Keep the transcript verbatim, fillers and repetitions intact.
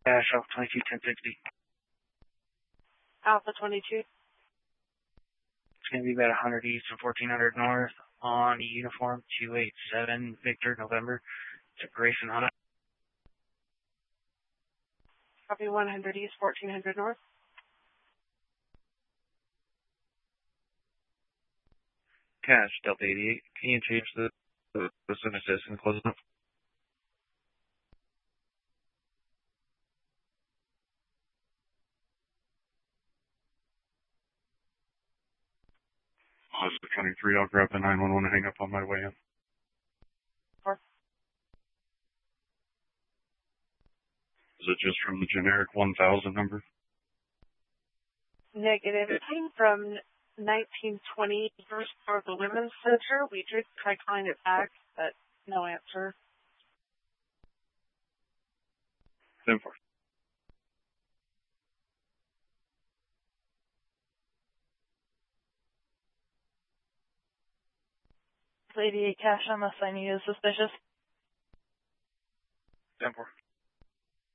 Dash off twenty-two ten sixty. Alpha twenty-two. It's going to be about one hundred east and fourteen hundred north on uniform two eight seven Victor November. It's a Grayson Honda. Copy one hundred east, fourteen hundred north. Cash, Delta eighty-eight. Can you change the, the, the sim assist and close it up? Oh, this is County three. I'll grab the nine one one and hang up on my way in. Four. Is it just from the generic one thousand number? Negative. It came from nineteen twenty, first floor of the Women's Center. We did try calling it back, but no answer. ten four. eighty-eight cash, I'm assigning you as suspicious. ten four.